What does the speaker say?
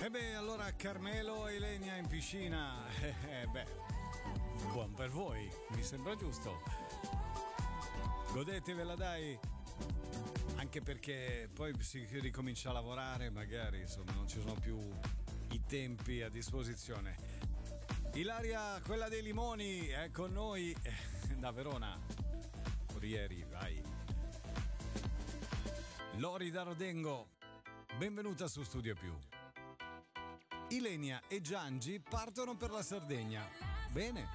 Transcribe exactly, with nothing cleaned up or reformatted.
E beh, allora Carmelo e Ilenia in piscina. Eh, eh, beh, buon per voi, mi sembra giusto. Godetevela, dai. Anche perché poi si ricomincia a lavorare, magari, insomma, non ci sono più i tempi a disposizione. Ilaria, quella dei limoni, è con noi da Verona. Ieri, vai. Lori da Rodengo, benvenuta su Studio Più. Ilenia e Giangi partono per la Sardegna. Bene.